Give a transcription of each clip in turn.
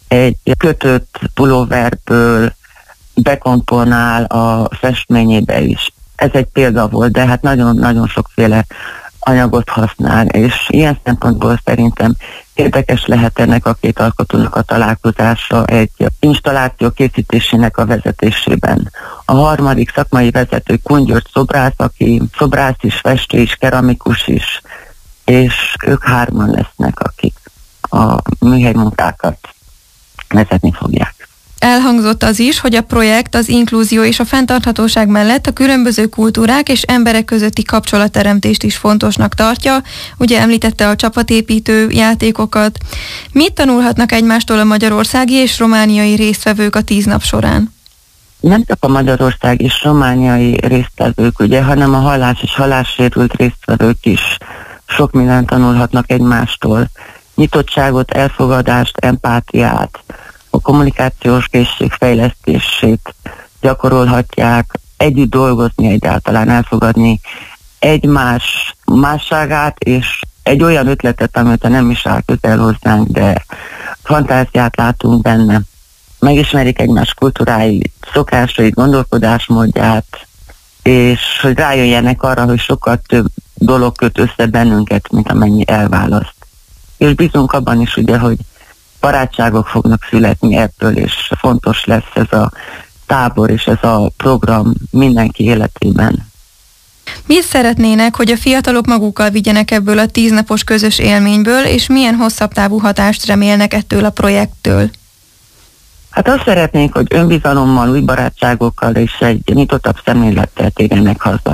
egy kötött pulóverből bekomponál a festményébe is. Ez egy példa volt, de hát nagyon-nagyon sokféle anyagot használ, és ilyen szempontból szerintem érdekes lehet ennek a két alkotónak a találkozása egy installáció készítésének a vezetésében. A harmadik szakmai vezető Kun György szobrász, aki szobrász is, festő is, keramikus is, és ők hárman lesznek, akik a műhelymunkákat vezetni fogják. Elhangzott az is, hogy a projekt az inkluzió és a fenntarthatóság mellett a különböző kultúrák és emberek közötti kapcsolatteremtést is fontosnak tartja. Ugye említette a csapatépítő játékokat. Mit tanulhatnak egymástól a magyarországi és romániai résztvevők a 10 nap során? Nem csak a magyarországi és romániai résztvevők, ugye, hanem a hallás és hallássérült résztvevők is sok mindent tanulhatnak egymástól. Nyitottságot, elfogadást, empátiát, a kommunikációs készség fejlesztését gyakorolhatják, együtt dolgozni, egyáltalán elfogadni egymás másságát, és egy olyan ötletet, amit nem is áll közel hozzánk, de fantáziát látunk benne. Megismerik egymás kultúrái, szokásait, gondolkodásmódját, és hogy rájöjjenek arra, hogy sokkal több dolog köt össze bennünket, mint amennyi elválaszt. És bízunk abban is, ugye, hogy barátságok fognak születni ebből, és fontos lesz ez a tábor és ez a program mindenki életében. Mit szeretnének, hogy a fiatalok magukkal vigyenek ebből a 10 napos közös élményből, és milyen hosszabb távú hatást remélnek ettől a projekttől? Hát azt szeretnénk, hogy önbizalommal, új barátságokkal és egy nyitottabb szemlélettel térjenek haza.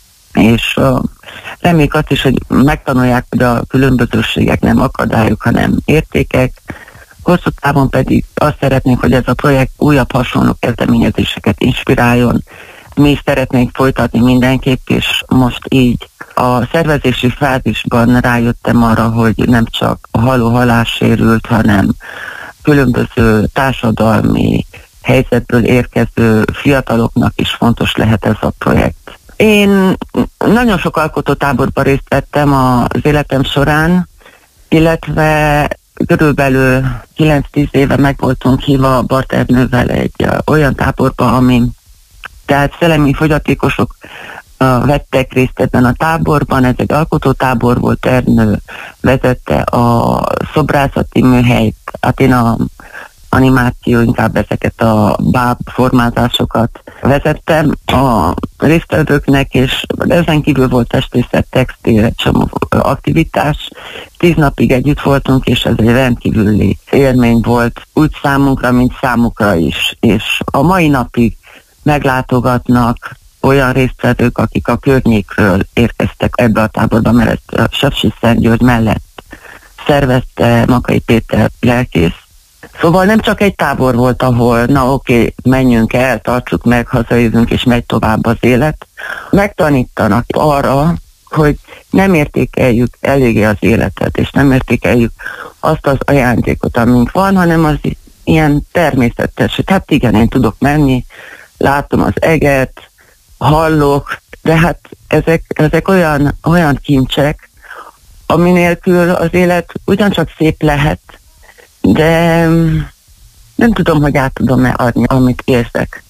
És reméljük azt is, hogy megtanulják, hogy a különbözőségek nem akadályok, hanem értékek. Hosszú távon pedig azt szeretnénk, hogy ez a projekt újabb hasonló kezdeményezéseket inspiráljon. Mi is szeretnénk folytatni mindenképp, és most így a szervezési fázisban rájöttem arra, hogy nem csak a hallássérült, hanem különböző társadalmi helyzetből érkező fiataloknak is fontos lehet ez a projekt. Én nagyon sok alkotótáborban részt vettem az életem során, illetve körülbelül 9-10 éve meg voltunk hívva Bart Ernővel egy olyan táborba, ami tehát szellemi fogyatékosok vettek részt ebben a táborban. Ez egy alkotótábor volt, Ernő vezette a szobrászati műhelyt, hát én a animáció, inkább ezeket a báb formázásokat vezettem a résztvevőknek, és ezen kívül volt festészet, textil, csomó aktivitás. 10 napig együtt voltunk, és ez egy rendkívüli élmény volt, úgy számunkra, mint számukra is. És a mai napig meglátogatnak olyan résztvevők, akik a környékről érkeztek ebbe a táborba, mert ezt Sepsiszentgyörgy mellett szervezte Makai Péter lelkész. Szóval nem csak egy tábor volt, ahol menjünk el, tartsuk meg, hazajövünk, és megy tovább az élet. Megtanítanak arra, hogy nem értékeljük eléggé az életet, és nem értékeljük azt az ajándékot, amink van, hanem az ilyen természetes, hogy hát igen, én tudok menni, látom az eget, hallok, de hát ezek olyan kincsek, ami nélkül az élet ugyancsak szép lehet, de nem tudom, hogy át tudom-e adni, amit érzek.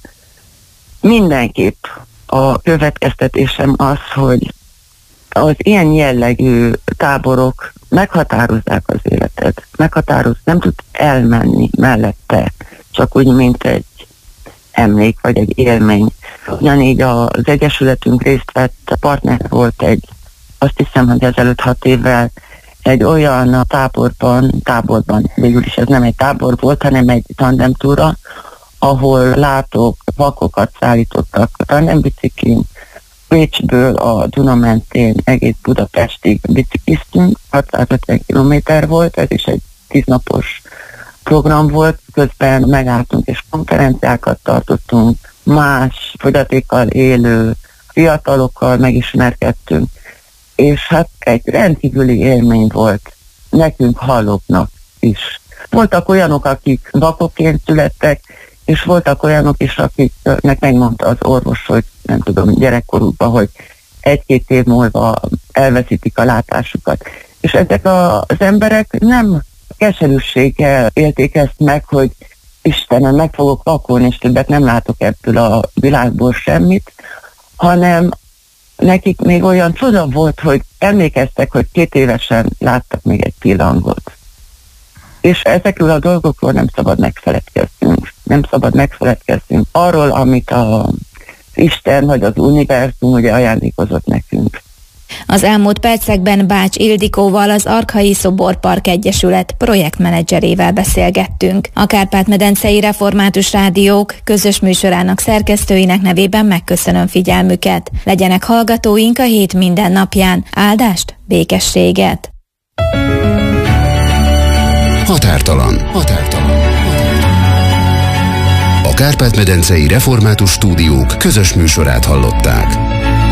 Mindenképp a következtetésem az, hogy az ilyen jellegű táborok meghatározzák az életet. Nem tud elmenni mellette, csak úgy, mint egy emlék vagy egy élmény. Ugyanígy az Egyesületünk részt vett, partner volt azt hiszem, hogy ezelőtt 6 évvel egy olyan táborban, végül is ez nem egy tábor volt, hanem egy tandemtúra, ahol látók, vakokat szállítottak tandembiciklin. Pécsből a Duna mentén egész Budapestig bicikliztünk, 650 kilométer volt, ez is egy 10 napos program volt, közben megálltunk és konferenciákat tartottunk, más fogyatékkal élő fiatalokkal megismerkedtünk, és hát egy rendkívüli élmény volt nekünk hallóknak is. Voltak olyanok, akik vakokként születtek, és voltak olyanok is, akiknek megmondta az orvos, hogy nem tudom, gyerekkorukban, hogy 1-2 év múlva elveszítik a látásukat. És ezek az emberek nem keserűséggel élték ezt meg, hogy Istenem, meg fogok vakulni, és többet nem látok ebből a világból semmit, hanem nekik még olyan csoda volt, hogy emlékeztek, hogy 2 évesen láttak még egy pillangot. És ezekről a dolgokról nem szabad megfeledkeznünk. Nem szabad megfeledkeznünk arról, amit az Isten vagy az univerzum ugye ajándékozott nekünk. Az elmúlt percekben Bács Ildikóval, az Arkhai Szoborpark Egyesület projektmenedzserével beszélgettünk. A Kárpát-medencei Református Rádiók közös műsorának szerkesztőinek nevében megköszönöm figyelmüket. Legyenek hallgatóink a hét minden napján. Áldást, békességet! Határtalan. A Kárpát-medencei Református Stúdiók közös műsorát hallották.